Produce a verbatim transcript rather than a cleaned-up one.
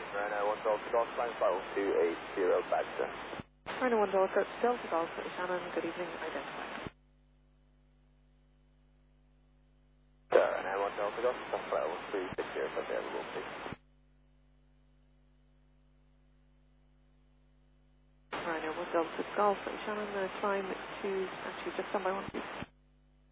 Rhino one Delta Golf, flying flight one two eight zero Baxter. Rhino one Delta, Delta Golf, Shannon, good evening, identify. Rhino one Delta Golf, flight one three six zero, available, please. Rhino one Delta Golf, Shannon, uh, climb to, actually just stand by one, please.